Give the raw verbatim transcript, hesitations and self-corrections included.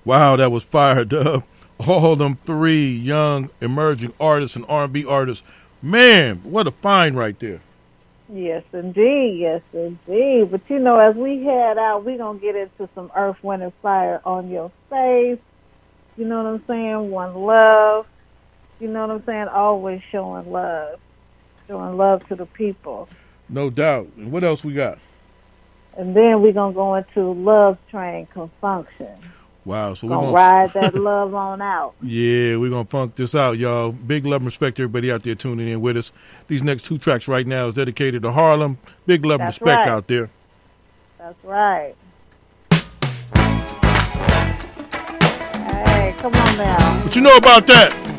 Wow, that was fire, Dub. All them three young emerging artists and R and B artists. Man, what a find right there. Yes, indeed. Yes, indeed. But, you know, as we head out, we're going to get into some Earth, Wind, and Fire on your face. You know what I'm saying? One love. You know what I'm saying? Always showing love. Showing love to the people. No doubt. And what else we got? And then we're going to go into Love Train Confunction. Wow. So we're going to ride that love on out. Yeah, we're going to funk this out, y'all. Big love and respect to everybody out there tuning in with us. These next two tracks right now is dedicated to Harlem. Big love That's and respect right. out there. That's right. Hey, come on now. What you know about that?